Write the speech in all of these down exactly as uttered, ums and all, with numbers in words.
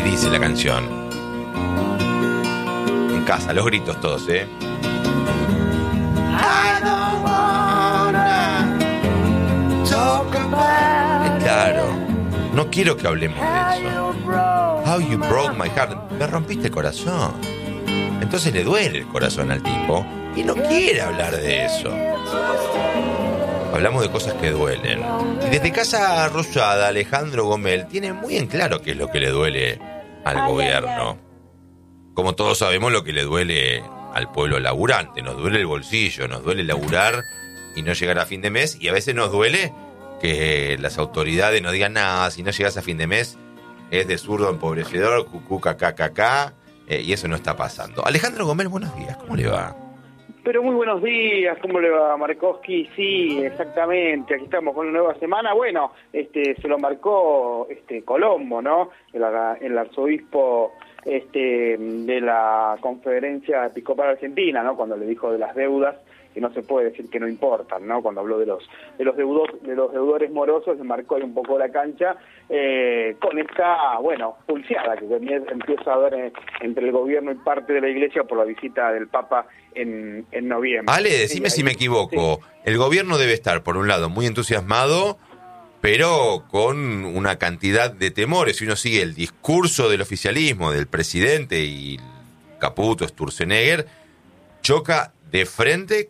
dice la canción. En casa, los gritos todos, ¿eh? I don't wanna talk about claro, no quiero que hablemos de eso. How you broke my heart. Me rompiste el corazón. Entonces le duele el corazón al tipo y no quiere hablar de eso. Hablamos de cosas que duelen. Y desde Casa Rosada, Alejandro Gomel tiene muy en claro qué es lo que le duele al gobierno. Como todos sabemos lo que le duele al pueblo laburante. Nos duele el bolsillo, nos duele laburar y no llegar a fin de mes. Y a veces nos duele que las autoridades nos digan nada, si no llegas a fin de mes es de zurdo empobrecedor, cucú, cacá, cacá, eh, y eso no está pasando. Alejandro Gomel, buenos días, ¿cómo le va? Pero muy buenos días, ¿cómo le va, Markovsky? Sí, exactamente, aquí estamos con una nueva semana. Bueno, este se lo marcó este Colombo, ¿no? El, el arzobispo este de la Conferencia Episcopal Argentina, ¿no? Cuando le dijo de las deudas, que no se puede decir que no importan, ¿no? Cuando habló de los de los deudos, de los deudores morosos, se marcó ahí un poco la cancha eh, con esta, bueno, pulseada que empieza a haber entre el gobierno y parte de la Iglesia por la visita del Papa en, en noviembre. Ale, decime sí, si ahí, me equivoco. Sí. El gobierno debe estar, por un lado, muy entusiasmado, pero con una cantidad de temores. Si uno sigue el discurso del oficialismo, del presidente y Caputo, Sturzenegger, choca de frente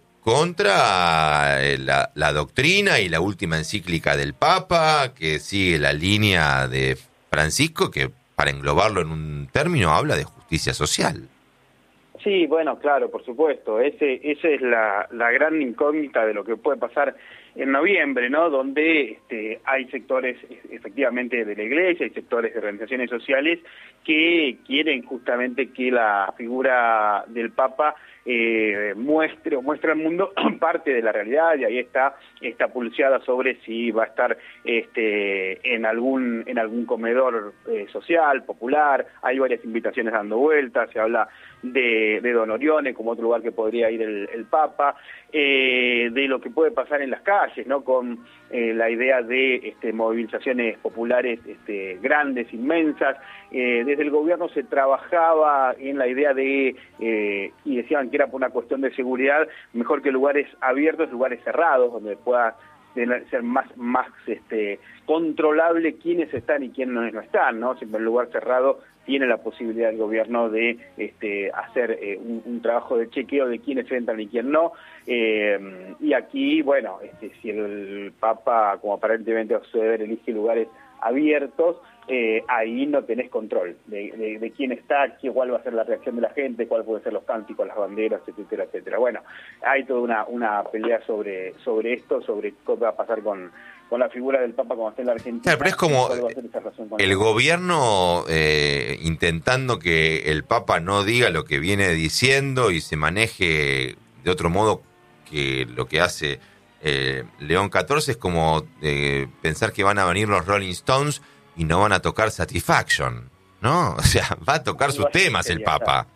contra la, la doctrina y la última encíclica del Papa, que sigue la línea de Francisco, que para englobarlo en un término habla de justicia social. Sí, bueno, claro, por supuesto. Ese, esa es la, la gran incógnita de lo que puede pasar en noviembre, ¿no? Donde este, hay sectores efectivamente de la Iglesia, hay sectores de organizaciones sociales que quieren justamente que la figura del Papa eh, muestre o muestre al mundo parte de la realidad, y ahí está esta pulseada sobre si va a estar este, en algún en algún comedor eh, social, popular. Hay varias invitaciones dando vueltas, se habla de, de Don Orione como otro lugar que podría ir el, el Papa, eh, de lo que puede pasar en las calles, ¿no? Con eh, la idea de este, movilizaciones populares este, grandes, inmensas. Eh, desde el gobierno se trabajaba en la idea de, eh, y decían que era por una cuestión de seguridad, mejor que lugares abiertos, lugares cerrados, donde pueda ser más más este controlable quiénes están y quiénes no están, ¿no? Siempre en lugar cerrado tiene la posibilidad el gobierno de este hacer eh, un, un trabajo de chequeo de quiénes entran y quién no, eh, y aquí, bueno, este, si el Papa, como aparentemente va a suceder, elige lugares abiertos, eh, ahí no tenés control de, de, de quién está, qué, cuál va a ser la reacción de la gente, cuál pueden ser los cánticos, las banderas, etcétera, etcétera. Bueno, hay toda una, una pelea sobre, sobre esto, sobre qué va a pasar con, con la figura del Papa cuando esté en la Argentina. Claro, pero es como el el gobierno eh, intentando que el Papa no diga lo que viene diciendo y se maneje de otro modo que lo que hace eh, León catorce. Es como eh, pensar que van a venir los Rolling Stones y no van a tocar Satisfaction, ¿no? O sea, va a tocar sus temas el Papa.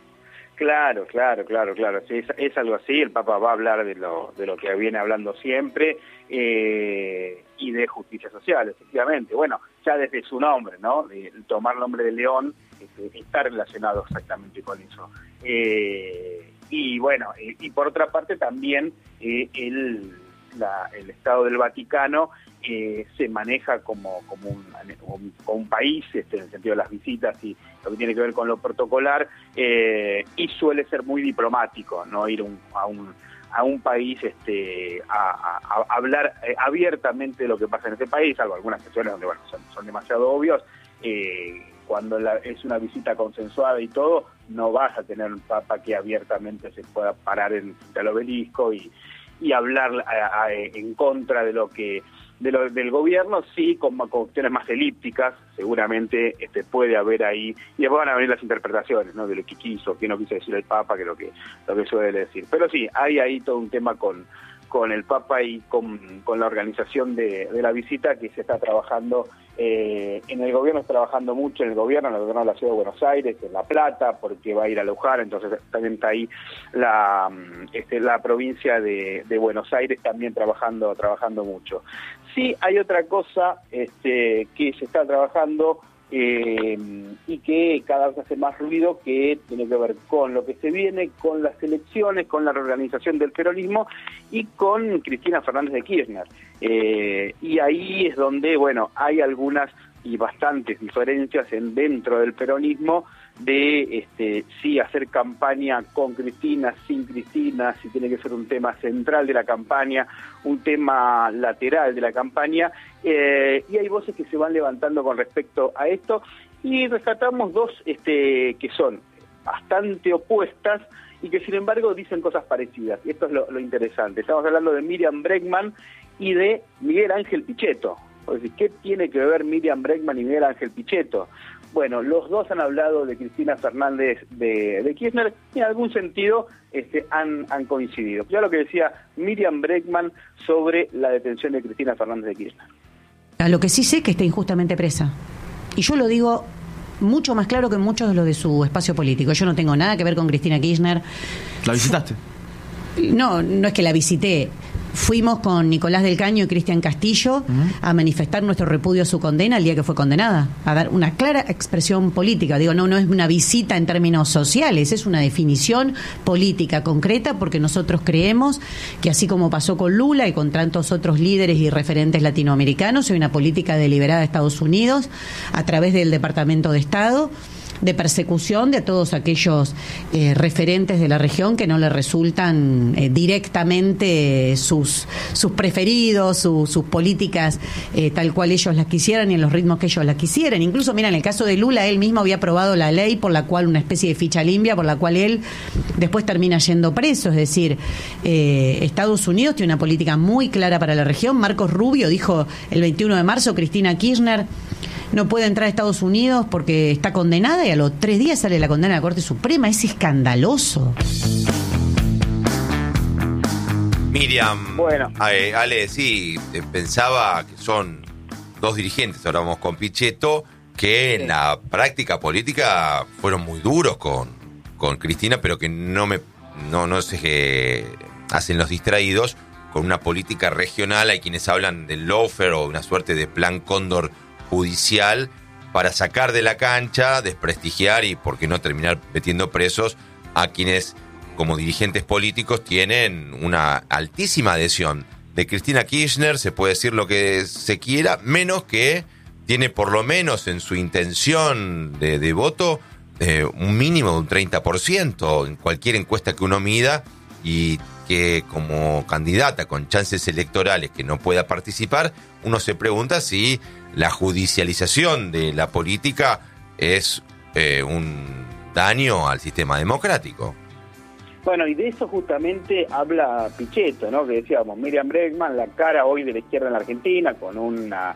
Claro, claro, claro, claro. Sí, es, es algo así. El Papa va a hablar de lo de lo que viene hablando siempre eh, y de justicia social, efectivamente. Bueno, ya desde su nombre, ¿no? De tomar el nombre de León este, está relacionado exactamente con eso. Eh, y bueno, eh, y por otra parte también eh, el, la, el Estado del Vaticano eh, se maneja como como un, un, un país, este, en el sentido de las visitas y lo que tiene que ver con lo protocolar, eh, y suele ser muy diplomático, no ir un, a un a un país este a, a, a hablar eh, abiertamente de lo que pasa en ese país, salvo algunas cuestiones donde bueno son, son demasiado obvios. Eh, cuando la, es una visita consensuada y todo, no vas a tener un Papa que abiertamente se pueda parar en el obelisco y, y hablar a, a, en contra de lo que de lo, del gobierno. Sí, con, con cuestiones más elípticas, seguramente este puede haber ahí, y después van a venir las interpretaciones, ¿no? De lo que quiso, qué no quiso decir el Papa, que lo que lo que suele decir. Pero sí, hay ahí todo un tema con con el Papa y con, con la organización de, de la visita, que se está trabajando eh, en el gobierno, está trabajando mucho en el gobierno, en el gobierno de la Ciudad de Buenos Aires, en La Plata, porque va a ir a Luján, entonces también está ahí la este, la provincia de, de Buenos Aires también trabajando trabajando mucho. Sí, hay otra cosa este, que se está trabajando eh, y que cada vez hace más ruido, que tiene que ver con lo que se viene, con las elecciones, con la reorganización del peronismo y con Cristina Fernández de Kirchner. Eh, y ahí es donde, bueno, hay algunas y bastantes diferencias en dentro del peronismo de este, si hacer campaña con Cristina, sin Cristina, si tiene que ser un tema central de la campaña, un tema lateral de la campaña, eh, y hay voces que se van levantando con respecto a esto, y rescatamos dos este, que son bastante opuestas y que sin embargo dicen cosas parecidas, y esto es lo, lo interesante. Estamos hablando de Miriam Bregman y de Miguel Ángel Pichetto. ¿Qué tiene que ver Miriam Bregman y Miguel Ángel Pichetto? Bueno, los dos han hablado de Cristina Fernández de, de Kirchner y en algún sentido este, han, han coincidido. Ya lo que decía Miriam Bregman sobre la detención de Cristina Fernández de Kirchner. A lo que sí sé es que está injustamente presa. Y yo lo digo mucho más claro que muchos de los de su espacio político. Yo no tengo nada que ver con Cristina Kirchner. ¿La visitaste? No, no es que la visité. Fuimos con Nicolás del Caño y Cristian Castillo uh-huh. a manifestar nuestro repudio a su condena el día que fue condenada, a dar una clara expresión política. Digo, no, no es una visita en términos sociales, es una definición política concreta, porque nosotros creemos que así como pasó con Lula y con tantos otros líderes y referentes latinoamericanos, hay una política deliberada de Estados Unidos a través del Departamento de Estado de persecución de todos aquellos eh, referentes de la región que no le resultan eh, directamente sus sus preferidos, su, sus políticas eh, tal cual ellos las quisieran y en los ritmos que ellos las quisieran. Incluso, mira, en el caso de Lula, él mismo había aprobado la ley por la cual, una especie de ficha limpia, por la cual él después termina yendo preso. Es decir, eh, Estados Unidos tiene una política muy clara para la región. Marcos Rubio dijo el veintiuno de marzo, Cristina Kirchner no puede entrar a Estados Unidos porque está condenada, y a los tres días sale la condena de la Corte Suprema. Es escandaloso. Miriam, bueno. Ale, Ale, sí, pensaba que son dos dirigentes, ahora vamos con Pichetto, que en la práctica política fueron muy duros con, con Cristina, pero que no me no, no se eh, hacen los distraídos con una política regional. Hay quienes hablan del lawfare o una suerte de plan Cóndor judicial para sacar de la cancha, desprestigiar y, por qué no, terminar metiendo presos a quienes, como dirigentes políticos, tienen una altísima adhesión. De Cristina Kirchner se puede decir lo que se quiera, menos que tiene por lo menos en su intención de, de voto eh, un mínimo de un treinta por ciento en cualquier encuesta que uno mida, y que como candidata con chances electorales que no pueda participar, uno se pregunta si la judicialización de la política es eh, un daño al sistema democrático. Bueno, y de eso justamente habla Pichetto, ¿no? Que decíamos, Miriam Bregman, la cara hoy de la izquierda en la Argentina, con una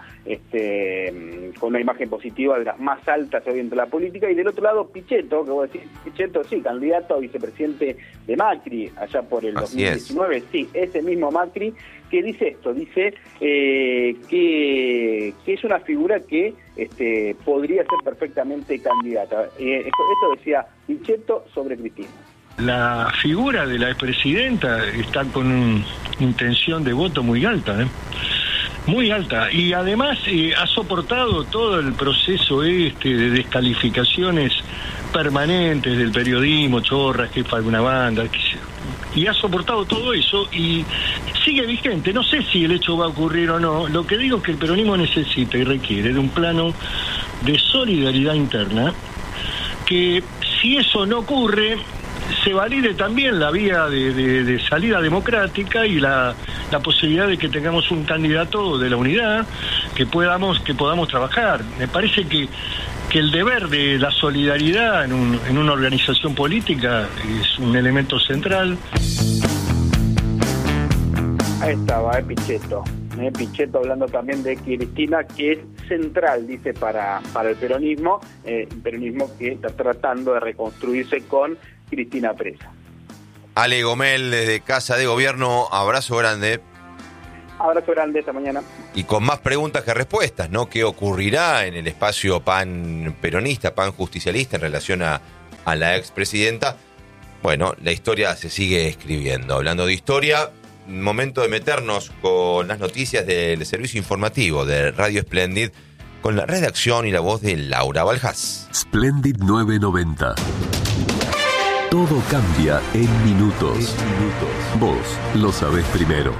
este con una imagen positiva de las más altas hoy entre la política, y del otro lado Pichetto, que vos decís, Pichetto sí, candidato a vicepresidente de Macri, allá por el Así dos mil diecinueve, es. sí, ese mismo Macri, que dice esto, dice eh, que, que es una figura que este podría ser perfectamente candidata. Eh, esto, esto decía Pichetto sobre Cristina. La figura de la expresidenta está con una intención de voto muy alta, ¿eh? Muy alta, y además eh, ha soportado todo el proceso este de descalificaciones permanentes del periodismo, chorra, jefa de una banda, y ha soportado todo eso y sigue vigente. No sé si el hecho va a ocurrir o no. Lo que digo es que el peronismo necesita y requiere de un plano de solidaridad interna, que si eso no ocurre, se valide también la vía de, de, de salida democrática y la, la posibilidad de que tengamos un candidato de la unidad que podamos que podamos trabajar. Me parece que, que el deber de la solidaridad en, un, en una organización política es un elemento central. Ahí estaba, eh, Pichetto. Eh, Pichetto hablando también de Cristina, que es central, dice, para, para el peronismo, eh, un peronismo que está tratando de reconstruirse con Cristina presa. Ale Gomel, desde Casa de Gobierno, abrazo grande. Abrazo grande esta mañana. Y con más preguntas que respuestas, ¿no? ¿Qué ocurrirá en el espacio pan peronista, pan justicialista en relación a, a la expresidenta? Bueno, la historia se sigue escribiendo. Hablando de historia, momento de meternos con las noticias del servicio informativo de Radio Splendid, con la redacción y la voz de Laura Baljás. Splendid nueve noventa. Todo cambia en minutos. En minutos. Vos lo sabés primero.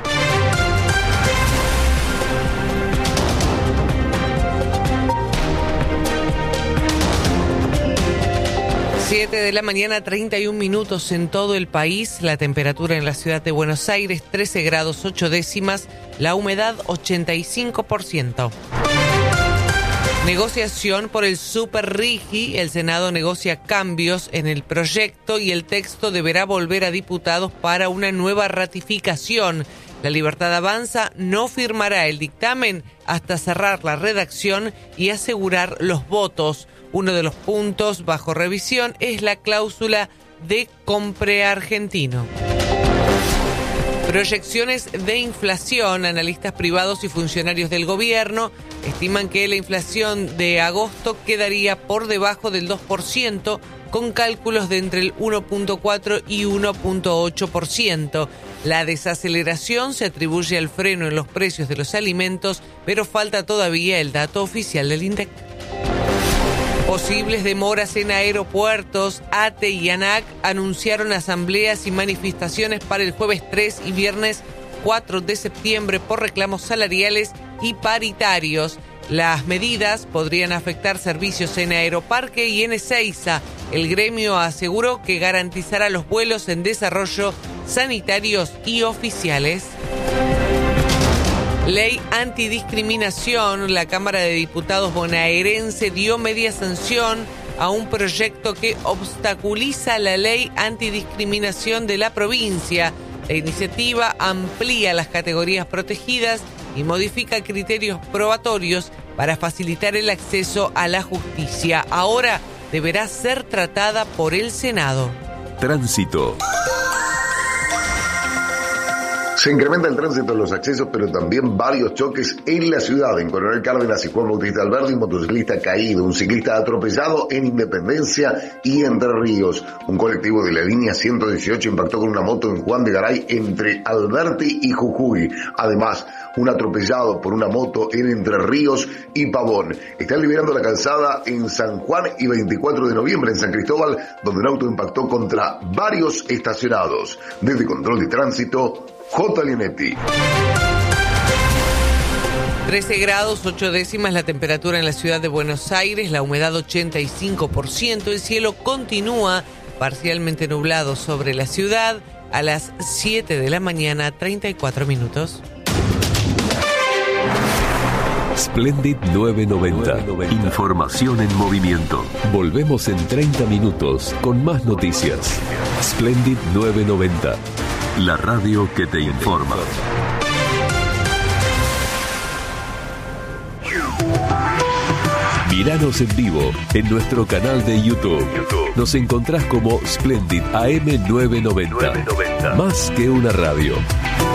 siete de la mañana, treinta y un minutos en todo el país. La temperatura en la ciudad de Buenos Aires, trece grados ocho décimas. La humedad, ochenta y cinco por ciento. Negociación por el Super Rigi. El Senado negocia cambios en el proyecto y el texto deberá volver a diputados para una nueva ratificación. La Libertad Avanza no firmará el dictamen hasta cerrar la redacción y asegurar los votos. Uno de los puntos bajo revisión es la cláusula de compre argentino. Proyecciones de inflación. Analistas privados y funcionarios del gobierno estiman que la inflación de agosto quedaría por debajo del dos por ciento, con cálculos de entre el uno punto cuatro y uno punto ocho por ciento. La desaceleración se atribuye al freno en los precios de los alimentos, pero falta todavía el dato oficial del INDEC. Posibles demoras en aeropuertos. A T E y ANAC anunciaron asambleas y manifestaciones para el jueves tres y viernes cuatro de septiembre por reclamos salariales y paritarios. Las medidas podrían afectar servicios en Aeroparque y en Ezeiza. El gremio aseguró que garantizará los vuelos en desarrollo sanitarios y oficiales. Ley antidiscriminación. La Cámara de Diputados bonaerense dio media sanción a un proyecto que obstaculiza la ley antidiscriminación de la provincia. La iniciativa amplía las categorías protegidas y modifica criterios probatorios para facilitar el acceso a la justicia. Ahora deberá ser tratada por el Senado. Tránsito. Se incrementa el tránsito en los accesos, pero también varios choques en la ciudad. En Coronel Cárdenas y Juan Bautista Alberdi, un motociclista caído, un ciclista atropellado en Independencia y Entre Ríos. Un colectivo de la línea ciento dieciocho impactó con una moto en Juan de Garay entre Alberti y Jujuy. Además, un atropellado por una moto en Entre Ríos y Pavón. Están liberando la calzada en San Juan y veinticuatro de noviembre en San Cristóbal, donde un auto impactó contra varios estacionados. Desde Control de Tránsito, J. Linetti. trece grados, ocho décimas la temperatura en la ciudad de Buenos Aires, la humedad ochenta y cinco por ciento, el cielo continúa parcialmente nublado sobre la ciudad a las siete de la mañana, treinta y cuatro minutos. Splendid nueve noventa. Información en movimiento. Volvemos en treinta minutos con más noticias. Splendid nueve noventa. La radio que te informa. Míranos en vivo en nuestro canal de YouTube. Nos encontrás como Splendid A M nueve noventa. Más que una radio.